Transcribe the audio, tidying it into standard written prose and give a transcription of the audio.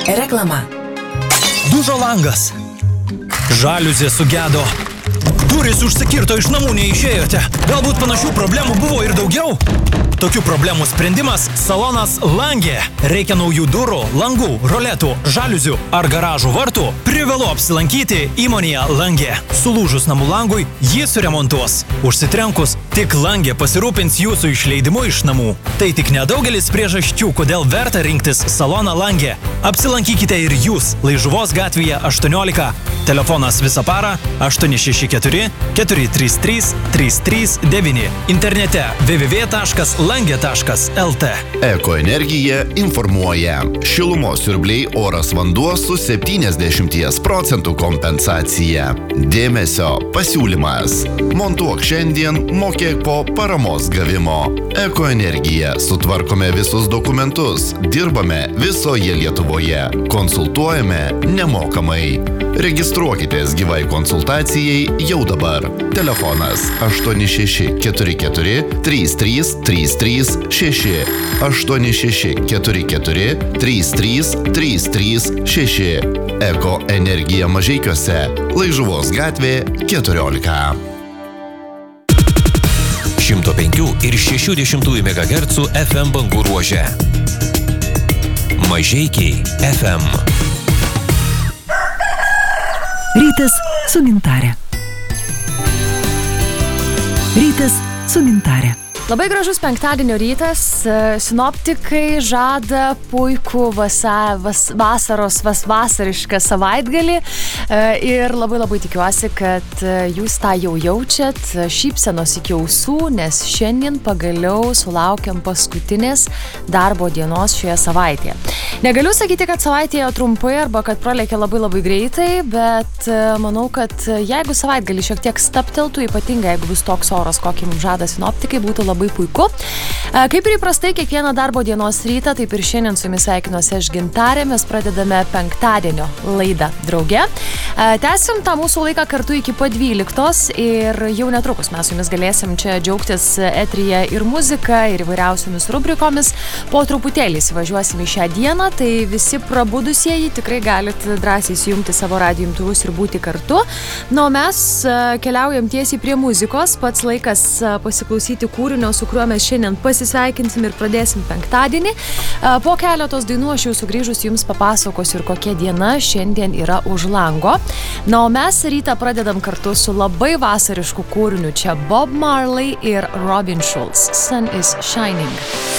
Reklama. Dužo langas. Žaliuzė sugedo. Durys užsikirto, iš namų neišėjote. Galbūt panašių problemų buvo ir daugiau? Tokių problemų sprendimas – salonas Langė. Reikia naujų durų, langų, roletų, žaliuzių ar garažų vartų? Privalu apsilankyti įmonėje Langė. Sulūžus namų langui, jį suremontuos. Užsitrenkus, tik Langė pasirūpins jūsų išleidimu iš namų. Tai tik nedaugelis priežasčių, kodėl verta rinktis saloną Langė. Apsilankykite ir jūs Laižuvos gatvėje 18. Telefonas visą parą 864 433 339. Internete www.lange.lt. Ekoenergija informuoja. Šilumos siurbliai oras vanduo su 70% kompensacija. Dėmesio pasiūlymas. Montuok šiandien, mokėk po paramos gavimo. Ekoenergija. Sutvarkome visus dokumentus. Dirbame visoje Lietuvoje. Konsultuojame nemokamai. Registruokitės gyvai konsultacijai jau dabar. Telefonas 8644 33336 8644 33336. Eko energija Mažeikiuose. Laižuvos gatvė 14. 105 ir 60 MHz FM bangų ruože. Mažeikiai FM. Rytas su Gintarė. Rytas su Gintarė. Labai gražus penktadienio rytas. Sinoptikai žada puikų vasarišką savaitgalį ir labai tikiuosi, kad jūs tą jau jaučiat, šypsenos iki ausų, nes šiandien pagaliau sulaukiam paskutinės darbo dienos šioje savaitėje. Negaliu sakyti, kad savaitėje trumpai arba kad pralėkė labai greitai, bet manau, kad jeigu savaitgalį šiek tiek stapteltų, ypatingai jeigu bus toks oras, kokį mums žada sinoptikai, būtų labai puiku. Kaip ir įprastai kiekvieną darbo dienos rytą, taip ir šiandien su jumis sveikinuosi aš Gintarė, mes pradedame penktadienio laidą drauge. Tęsim tą mūsų laiką kartu iki po 12 ir jau netrukus mes su jumis galėsim čia džiaugtis eteryje ir muzika, ir įvairiausiomis rubrikomis. Po truputėlį įsivažiuosim į šią dieną, tai visi prabudusieji tikrai galit drąsiai įsijungti savo radijo imtuvus ir būti kartu. Na, o mes keliaujam tiesiai prie muzikos, pats laikas pasiklausyti kūrinio, su kuriuo mes šiandien pasisveikinsim ir pradėsim penktadienį. Po keletos dainų aš jau sugrįžus jums papasakosiu ir kokia diena šiandien yra už lango. Na, o mes rytą pradedam kartu su labai vasarišku kūriniu. Čia Bob Marley ir Robin Schulz. Sun is shining.